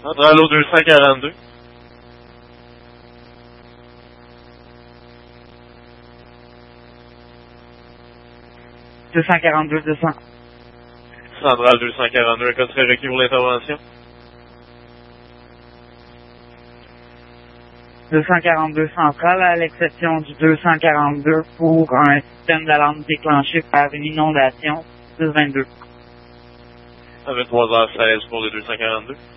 Centrale au 242. Centrale 242, un code serait requis pour l'intervention. 242 centrale, à l'exception du 242 pour un système d'alarme déclenché par une inondation. 622. À 23h16 pour le 242.